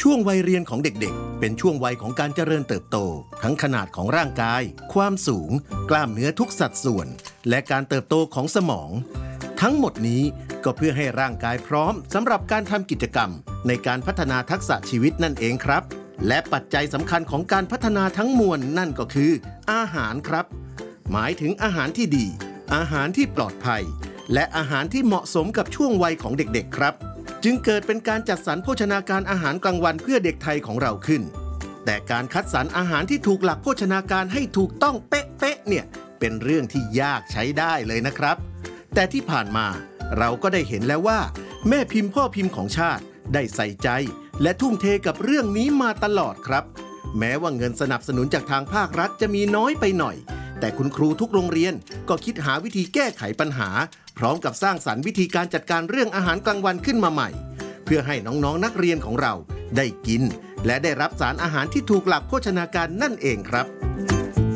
ช่วงวัยเรียนของเด็กๆเป็นช่วงวัยของการเจริญเติบโตทั้งขนาดของร่างกายความสูงกล้ามเนื้อทุกสัดส่วนและการเติบโตของสมองทั้งหมดนี้ก็เพื่อให้ร่างกายพร้อมสำหรับการทำกิจกรรมในการพัฒนาทักษะชีวิตนั่นเองครับและปัจจัยสำคัญของการพัฒนาทั้งมวลนั่นก็คืออาหารครับหมายถึงอาหารที่ดีอาหารที่ปลอดภัยและอาหารที่เหมาะสมกับช่วงวัยของเด็กๆครับจึงเกิดเป็นการจัดสรรโภชนาการอาหารกลางวันเพื่อเด็กไทยของเราขึ้นแต่การคัดสรรอาหารที่ถูกหลักโภชนาการให้ถูกต้องเป๊ะๆเนี่ยเป็นเรื่องที่ยากใช้ได้เลยนะครับแต่ที่ผ่านมาเราก็ได้เห็นแล้วว่าแม่พิมพ์พ่อพิมพ์ของชาติได้ใส่ใจและทุ่มเทกับเรื่องนี้มาตลอดครับแม้ว่าเงินสนับสนุนจากทางภาครัฐจะมีน้อยไปหน่อยแต่คุณครูทุกโรงเรียนก็คิดหาวิธีแก้ไขปัญหาพร้อมกับสร้างสรรค์วิธีการจัดการเรื่องอาหารกลางวันขึ้นมาใหม่เพื่อให้น้องๆนักเรียนของเราได้กินและได้รับสารอาหารที่ถูกหลักโภชนาการนั่นเองครับ